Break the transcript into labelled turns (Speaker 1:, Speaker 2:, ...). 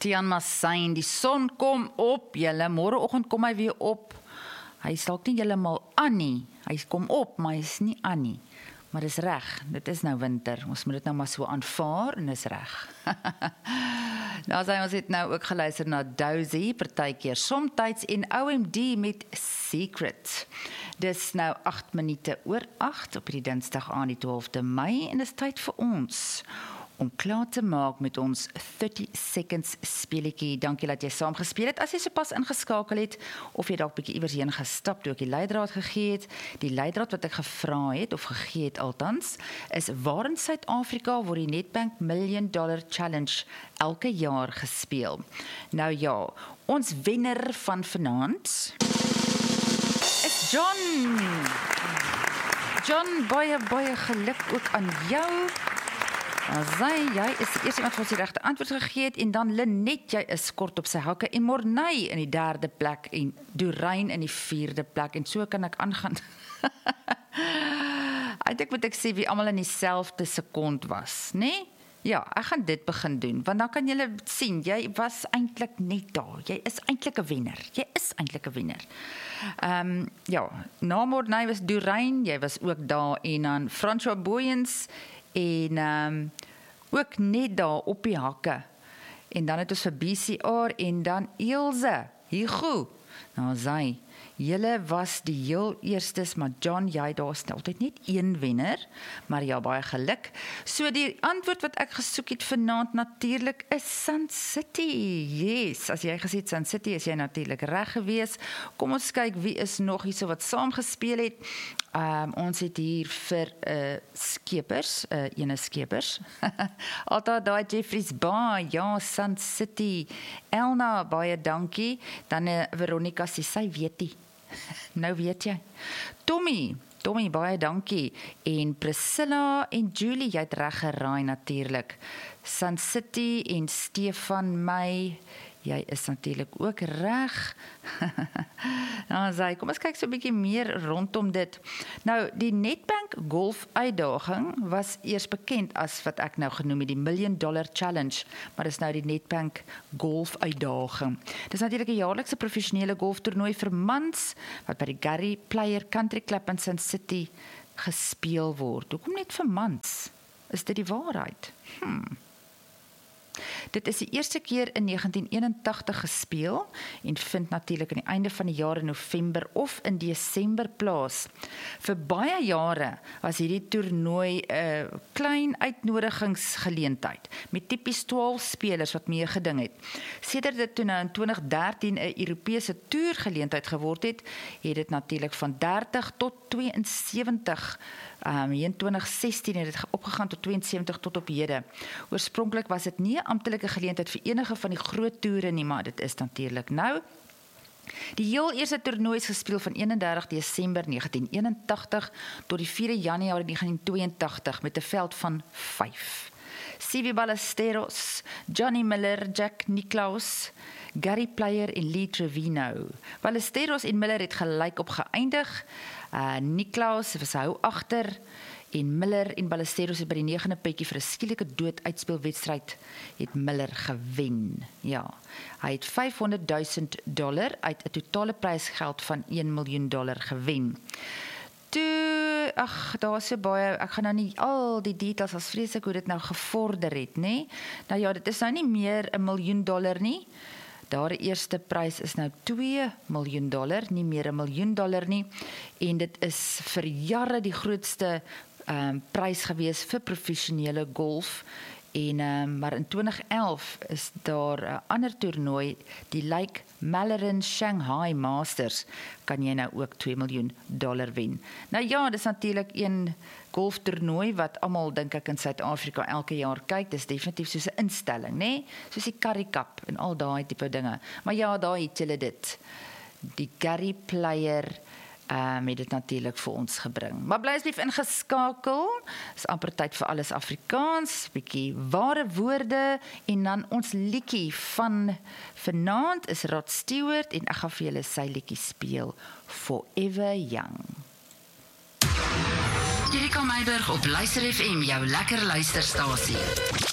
Speaker 1: Tian Massyn, die son kom op, julle, môreoggend kom hy weer op. Hy is dalk nie heeltemal aan nie. Hy kom op, maar hy is nie aan nie. Maar dis reg, dit is nou winter. Ons moet dit nou maar so aanvaar en dis reg. Ons het nou ook geluister na Dozy, partykeer somtyds en OMD met Secret. Dis nou 8 minute oor 8 op die Dinsdag aan die 12de Mei en dis tyd vir ons om klaar te maak met ons 30 seconds speletjie. Dankie dat jy saam gespeel het. As jy sopas ingeskakel het, of jy dalk bietjie iewers heen gestap toe ek die leidraad gegee het, die leidraad wat ek gevra het, of gegee het althans, is waar in Suid-Afrika word die Nedbank $1 Million Challenge elke jaar gespeel. Nou ja, ons wenner van vanaand is John. John, baie geluk ook aan jou. Jy is die eerste iemand wat die regte antwoord gegee het, en dan Lenet, jy is kort op sy hakke, en Morney in die 3de plek, en Doreen in die 4de plek, en so kan ek aangaan. Eintlik moet ek sê wie almal in dieselfde sekond was, nee? Ja, ek gaan dit begin doen, want dan kan julle sien, jy was eintlik net daar, jy is eintlik 'n wenner, ja, na Morney was Doreen, jy was ook daar, en dan François Booyens, en ook net daar op die hakke. En dan het ons vir BCR en dan Ilse, Hugo. Nou sy, julle was die heel eerstes, maar John, jy daar is altyd net een wenner, maar ja, baie geluk. So die antwoord wat ek gesoek het vanaand natuurlik is Sun City. Yes, as jy gesê het Sun City, is jy natuurlik reg gewees. Kom ons kyk wie is nog hier so wat saam gespeel het. Ons het hier vir Skepers, ene Skepers. Altyd daai Jeffries Bar, ja, Sun City. Elna, baie dankie. Dan Veronica sê, sy weet nie. Nou weet jy. Tommy, baie dankie. En Priscilla en Julie, jy het reg geraai natuurlik. Sun City en Stefan May, jy is natuurlik ook reg. Kom ons kyk so 'n bietjie meer rondom dit. Nou, die Nedbank Golf uitdaging was eers bekend as wat ek nou genoem het, die $1 Million Challenge, maar dis nou die Nedbank Golf uitdaging. Dis natuurlik 'n jaarlikse professionele golftoernooi vir mans, wat by die Gary Player Country Club in Sun City gespeel word. Hoekom net vir mans? Is dit die waarheid? Dit is die eerste keer in 1981 gespeel en vind natuurlik aan die einde van die jaar in November of in Desember plaas. Vir baie jare was hierdie toernooi 'n klein uitnodigingsgeleentheid met tipies 12 spelers wat meegeding het. Sedert dit toe nou in 2013 'n Europese toergeleentheid geword het, het dit natuurlik van 30 tot 72 in 2016 het dit opgegaan tot 72 tot op hede. Oorspronklik was dit nie 'n amptelike geleentheid vir enige van die groot toere nie, maar dit is natuurlik nou. Die heel eerste toernooi is gespeel van 31 Desember 1981 tot die 4 Januarie 1982 met 'n veld van 5. Seve Ballesteros, Johnny Miller, Jack Nicklaus, Gary Player en Lee Trevino. Ballesteros en Miller het gelyk op geëindig. Nicklaus was hou agter en Miller en Ballesteros het by die 9de petjie vir 'n skielike dooduitspelwedstryd het Miller gewen. Ja, hy het $500,000 uit 'n totale prysgeld van $1 miljoen gewen. Daar is so baie, ek gaan nou nie al die details as vreeslik hoe dit nou gevorder het, nee. Nou ja, dit is nou nie meer $1 miljoen nie. Daar die eerste prys is nou $2 miljoen, nie meer $1 miljoen nie. En dit is vir jare die grootste prys gewees vir professionele golf. En, maar in 2011 is daar 'n ander toernooi, die Lake Mallorin Shanghai Masters, kan jy nou ook $2 miljoen wen. Nou ja, dis natuurlik een golftoernooi wat almal dink ek in Suid-Afrika elke jaar kyk. Dis definitief soos 'n instelling, né? Soos die Currie Cup en al daai tipe dinge. Maar ja, daar het julle dit. Die Gary Player het dit natuurlik vir ons gebring. Maar bly asseblief ingeskakel. Is amper tyd vir alles Afrikaans, bietjie ware woorde en dan ons liedjie van vanaand is Rod Stewart en ek gaan vir julle sy liedjie speel, Forever Young.
Speaker 2: Erika Meiburg op Luister FM, jou lekker luisterstasie.